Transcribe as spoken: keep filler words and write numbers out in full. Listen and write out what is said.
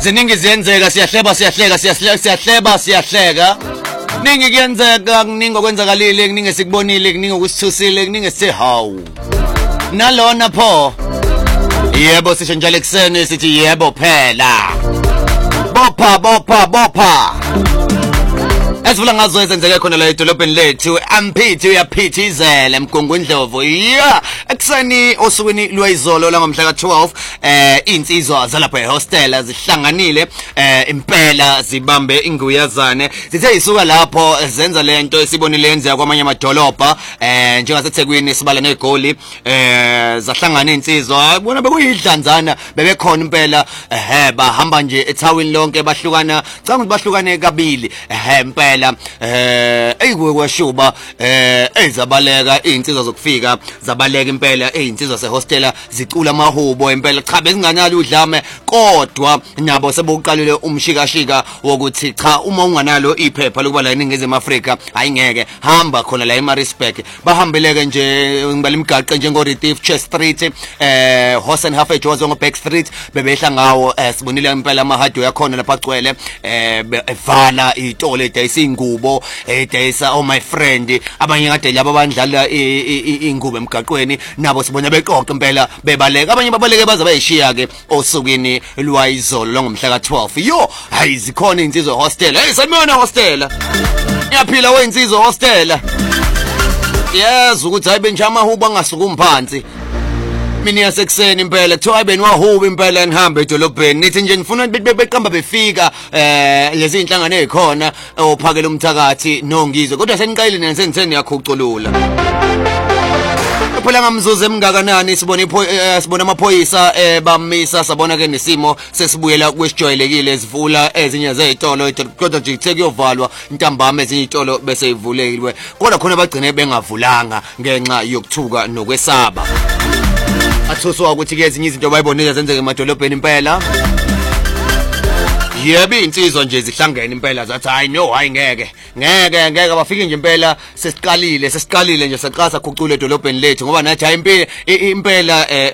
Ziningi ziyenzeka siyahleba siyahleka siyahleka siyahleba siyahleka. Ningi kuyenzeka kuningi okwenzakalile kuningi sikubonile kuningi okusithusile kuningi sithi hawu. Nalona pho. Yebo sisho njalo ekseni sithi yebo phela. Bopha bopha bopha. Esivula ngazo ezenzeke khona la edolobheni lethu ampithi uyaphithizela emgungundlovu yeah ekseni osukwini lwayizolo la ngomhla ka twelve eh insizwa zalapha ehostel zihlanganile eh impela zibambe inguyazane zithe isuka lapho zenza lento esibonile yenzeka kwamanye amadolobha eh njengaseThekwini sibala negoli eh zahlangana insizwa bona bekuyidlanzana bebekhona impela eh bahamba nje ethawini lonke bahlukana cha ukuthi bahlukane kabili eh impela eh eyikwe kwashuba eh ezabaleka insizwa zokufika zabaleka impela einsizwa sehostela zicula amahubo impela cha bezinganalo udlame kodwa nabo sebokuqalile umshikashika wokuthi cha uma unganalo iphepha lokuba la eNingizimu Afrika ayingeke hamba khona la eMaritzburg bahambeleke nje ngibala imigaqo njengo Retief Church Street eh Hosen Half Jozo ngo Back Street bebehla ngawo sibonile impela amahado yakhona lapha gcwele eh evala itole edayisa ingubo edayisa oh my friend abanye kade labo abandlala ingubo emgaqweni nabo sibona beqoqa impela bebaleka abanye babaleke baza bayishiya ke osukini lwayizolo lo ngomhla ka twelve yo hayi zikhona insizwa hostel hey sanibona hostel iyaphila weinsizwa hostel yes ukuthi hayi benjama huba ngasuka phansi mina yasekuseni impela kuthiwa hayi beniwahuba impela nihambe edolobheni nithi nje ngifuna beqamba befika eh lezi inhlangano ezikhona ophakela umthakathi nongizwe kodwa seniqayile nesengitheni niyakhuculula phela ngamzuzu emngakanani sibona sibona amaphoyisa bamisa sabona ke nesimo sesibuyela kwesijwayelekile sivula ezinye zezitolo kodwa nje kuthe kuyovalwa intambama ezinye izitolo bese ivulekilwe kodwa khona bagcine bengavulanga ngenxa yokuthuka nokwesaba athuswa ukuthi ke ezinye izinto bayibonile zenzeke emadolobheni impela yebo insizwa nje zihlangene impela zathi hayi no hayi ngeke ngeke ngeke bafike nje impela sesiqalile sesiqalile nje saqasa khucula edolobheni lethu ngoba nathi hayi impela impela